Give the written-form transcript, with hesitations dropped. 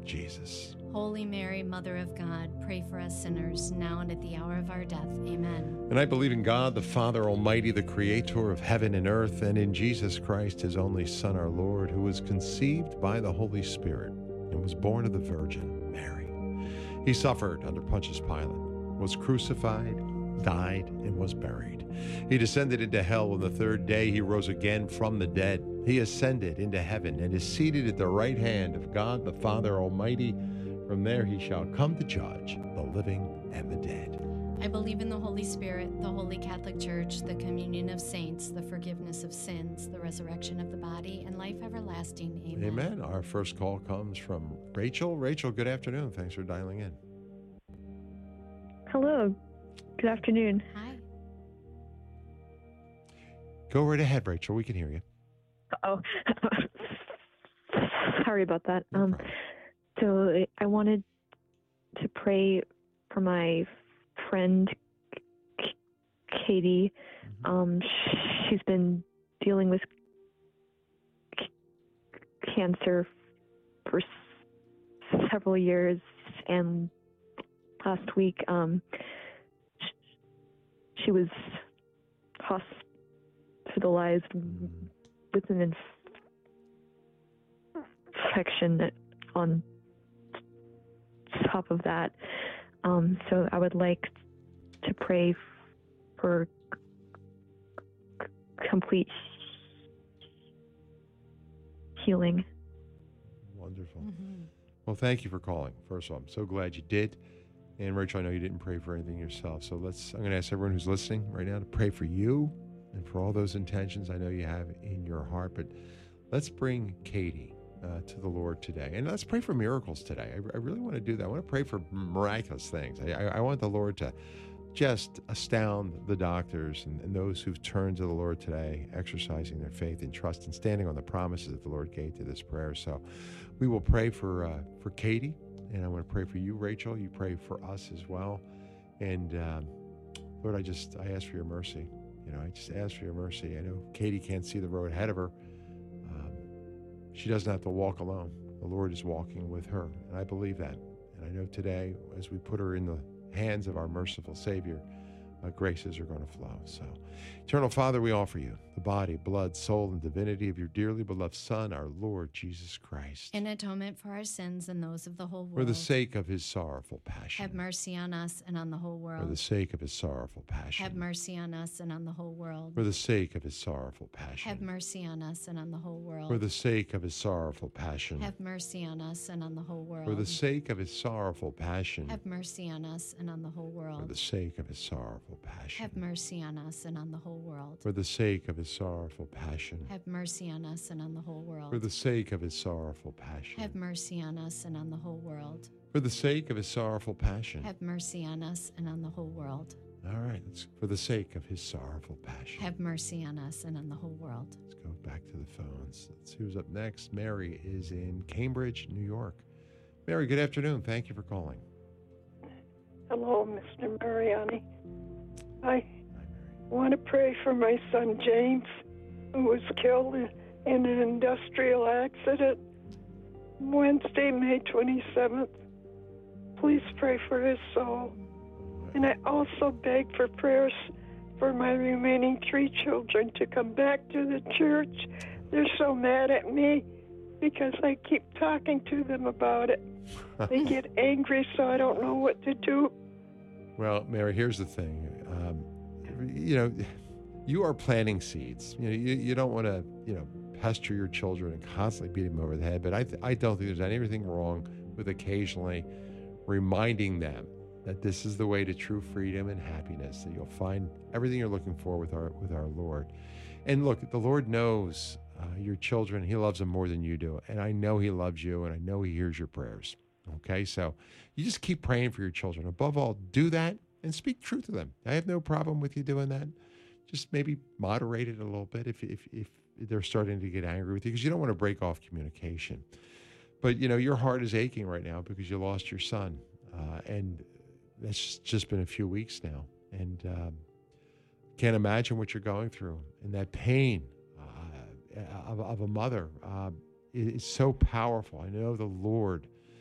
Jesus. Holy Mary, Mother of God, pray for us sinners, now and at the hour of our death. Amen. And I believe in God, the Father Almighty, the creator of heaven and earth, and in Jesus Christ, his only Son, our Lord, who was conceived by the Holy Spirit and was born of the Virgin Mary. He suffered under Pontius Pilate, was crucified, died, and was buried. He descended into hell. On the third day, he rose again from the dead. He ascended into heaven and is seated at the right hand of God, the Father Almighty. From there he shall come to judge the living and the dead. I believe in the Holy Spirit, the Holy Catholic Church, the communion of saints, the forgiveness of sins, the resurrection of the body, and life everlasting. Amen. Amen. Our first call comes from Rachel. Rachel, good afternoon. Thanks for dialing in. Hello. Good afternoon. Hi. Go right ahead, Rachel. We can hear you. Oh, sorry about that. No problem. So I wanted to pray for my friend Katie. She's been dealing with cancer for several years, and last week she was hospitalized with an infection on top of that. So I would like to pray for complete healing. Wonderful. Well, thank you for calling. First of all, I'm so glad you did. And Rachel, I know you didn't pray for anything yourself. So I'm going to ask everyone who's listening right now to pray for you and for all those intentions I know you have in your heart. But let's bring Katie to the Lord today. And let's pray for miracles today. I really want to do that. I want to pray for miraculous things. I want the Lord to just astound the doctors and those who've turned to the Lord today, exercising their faith and trust and standing on the promises that the Lord gave to this prayer. So we will pray for Katie, and I want to pray for you, Rachel. You pray for us as well. And Lord, I ask for your mercy. I just ask for your mercy. I know Katie can't see the road ahead of her. She doesn't have to walk alone. The Lord is walking with her, and I believe that. And I know today, as we put her in the hands of our merciful Savior, graces are going to flow. So, Eternal Father, we offer you the body, blood, soul, and divinity of your dearly beloved Son, our Lord Jesus Christ. In atonement for our sins and those of the whole world. For the sake of his sorrowful passion. Have mercy on us and on the whole world. For the sake of his sorrowful passion. Have mercy on us and on the whole world. For the sake of his sorrowful passion. Have mercy on us and on the whole world. For the sake of his sorrowful passion. Have mercy on us and on the whole world. For the sake of his sorrowful passion. Have mercy on us and on the whole world. For the sake of his sorrowful passion. Have mercy on us and on the whole world. For the sake of his sorrowful passion. Have mercy on us and on the whole world. For the sake of his sorrowful passion. Have mercy on us and on the whole world. For the sake of his sorrowful passion. Have mercy on us and on the whole world. All right, for the sake of his sorrowful passion. Have mercy on us and on the whole world. Let's go back to the phones. Let's see who's up next. Mary is in Cambridge, New York. Mary, good afternoon. Thank you for calling. Hello, Mr. Mariani. I want to pray for my son James, who was killed in an industrial accident Wednesday, May 27th. Please pray for his soul. And I also beg for prayers for my remaining 3 children to come back to the church. They're so mad at me because I keep talking to them about it. They get angry, so I don't know what to do. Well, Mary, here's the thing. You are planting seeds. You don't want to, pester your children and constantly beat them over the head. But I don't think there's anything wrong with occasionally reminding them that this is the way to true freedom and happiness, that you'll find everything you're looking for with our Lord. And look, the Lord knows your children. He loves them more than you do. And I know he loves you, and I know he hears your prayers. Okay, so you just keep praying for your children. Above all, do that and speak truth to them. I have no problem with you doing that. Just maybe moderate it a little bit if they're starting to get angry with you, because you don't want to break off communication. But, your heart is aching right now because you lost your son. And that's just been a few weeks now. And can't imagine what you're going through. And that pain of a mother is so powerful. I know the Lord